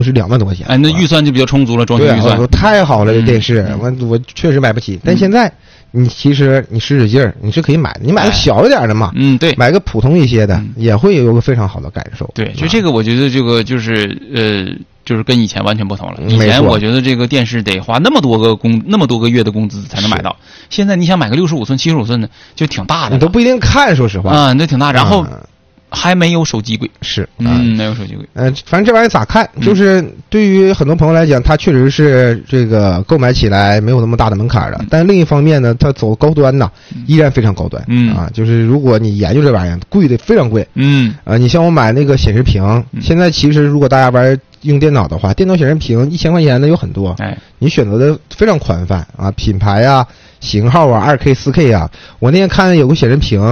是2万多块钱。 哎，那预算就比较充足了，装修预算。 对，太好了，这电视，我确实买不起。但现在其实你使劲儿，你是可以买的，你买个小一点的嘛， 对， 买个普通一些的，也会有个非常好的感受。 对，就这个，我觉得这个就是跟以前完全不同了。以前我觉得这个电视得花那么多个月的工资才能买到，现在你想买个65寸、75寸的就挺大的， 你都不一定看，说实话啊，那挺大，然后还没有手机贵， 是， 没有手机贵。 反正这玩意儿咋看，就是对于很多朋友来讲，它确实是这个购买起来没有那么大的门槛的。但另一方面呢，它走高端呐，依然非常高端。就是如果你研究这玩意儿，贵的非常贵。你像我买那个显示屏，现在其实如果大家用电脑的话，电脑显示屏1000块钱的有很多，你选择的非常宽泛啊，品牌啊、型号啊、2K、4K 啊。我那天看有个显示屏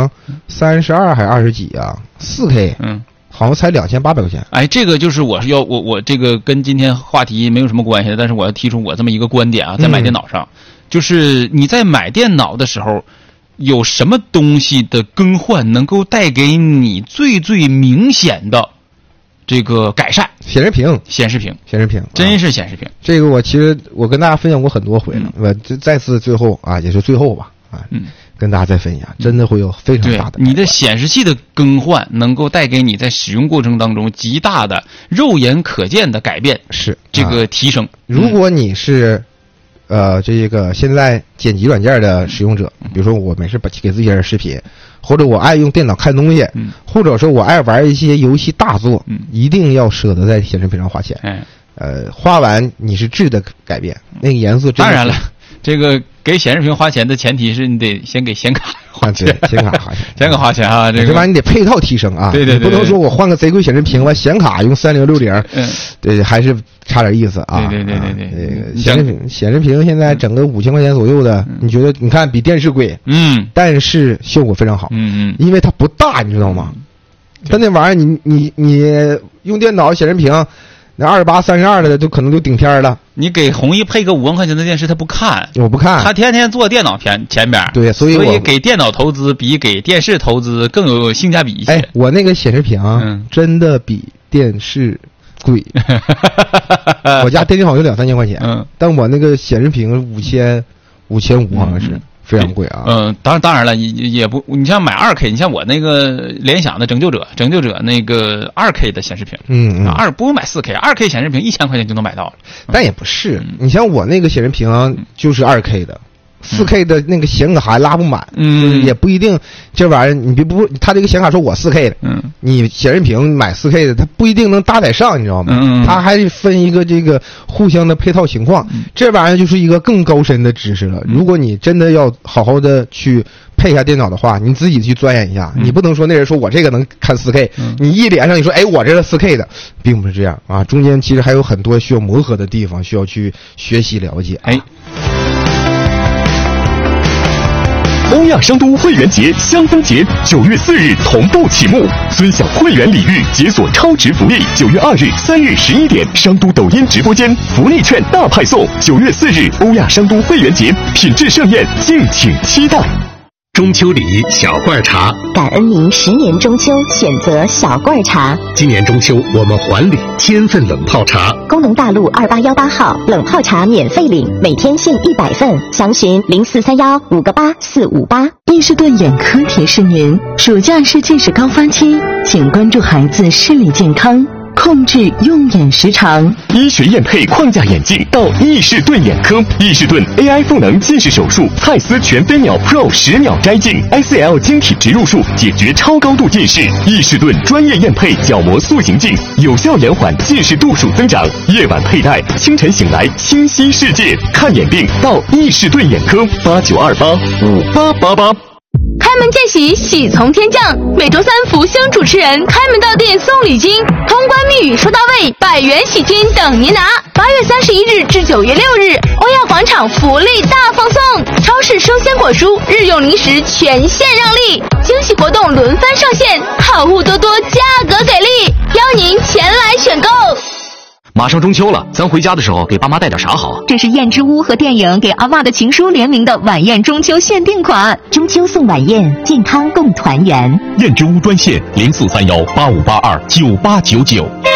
，32还是20几啊，4K，好像才2800块钱。 哎，这个就是我这个跟今天话题没有什么关系的，但是我要提出我这么一个观点啊，在买电脑上，就是你在买电脑的时候，有什么东西的更换能够带给你最明显的这个改善？显示屏，真是显示屏。这个其实我跟大家分享过很多回了，我就再次最后啊，也是最后吧啊，跟大家再分享，真的会有非常大的。你的显示器的更换能够带给你在使用过程当中极大的肉眼可见的改变，是这个提升。如果你是这个现在剪辑软件的使用者，比如说我没事给自己剪视频，或者我爱用电脑看东西，或者说我爱玩一些游戏大作，一定要舍得在显示屏上花钱。花完你是质的改变，那个颜色真的。当然了，这个给显示屏花钱的前提是你得先给显卡花钱，显卡花钱，显卡花钱啊，这玩意儿你得配套提升啊。对，不能说我换个贼贵显示屏，完显卡用3060，对，还是差点意思啊。对。这个显示屏现在整个5000块钱左右的，你觉得你看比电视贵，但是效果非常好，因为它不大，你知道吗？但那玩意儿你用电脑显示屏。那28、32的就可能就顶天了。你给弘毅配个5万块钱的电视，他不看，我不看，他天天坐电脑前边。对，所以给电脑投资比给电视投资更有性价比一些。哎，我那个显示屏真的比电视贵，我家电视好像有2-3千块钱，但我那个显示屏5500好像是。非常贵啊！当然了，也不，你像买2K， 你像我那个联想的拯救者那个2K 的显示屏，不用买4K，2K 显示屏1000块钱就能买到了。但也不是，你像我那个显示屏就是2K 的，4K 的那个显卡还拉不满，也不一定。这玩意儿你他这个显卡说我4K 的，你显示屏买4K 的，它不一定能搭载上，你知道吗？它还分一个这个互相的配套情况。这玩意儿就是一个更高深的知识了。如果你真的要好好的去配一下电脑的话，你自己去钻研一下。你不能说那人说我这个能看4K，你一连上你说哎我这是4K 的，并不是这样啊。中间其实还有很多需要磨合的地方，需要去学习了解。 欧亚商都会员节香氛节9月4日同步启幕，尊享会员礼遇，解锁超值福利。9月2日、3日11点，商都抖音直播间福利券大派送。9月4日，欧亚商都会员节品质盛宴，敬请期待。中秋礼小罐茶， 感恩您10年中秋选择小罐茶。 今年中秋我们还礼1000份冷泡茶。 工农大路2818号冷泡茶免费领，每天限100份，详询0431-58458。 伊士顿眼科提示您，暑假是近视高发期，请关注孩子视力健康，控制用眼时长。 医学验配框架眼镜到伊士顿眼科，伊士顿 AI 赋能近视手术，蔡司全飞秒 Pro 10秒摘镜 ，ICL 晶体植入术解决超高度近视。伊士顿专业验配角膜塑形镜，有效延缓近视度数增长。夜晚佩戴，清晨醒来清晰世界。看眼病到伊士顿眼科，89285888。 开门见喜，喜从天降。每周3福星主持人开门到店送礼金，通关密语说到位，100元喜金等您拿。8月31日至9月6日，欧亚广场福利大放送，超市生鲜果蔬、日用零食全线让利，惊喜活动轮番上线，好物多多，价格给力，邀您前来选购。 马上中秋了，咱回家的时候给爸妈带点啥好？ 这是燕之屋和电影给阿嬷的情书联名的晚宴中秋限定款， 中秋送晚宴，健康共团圆。 燕之屋专线043185829899。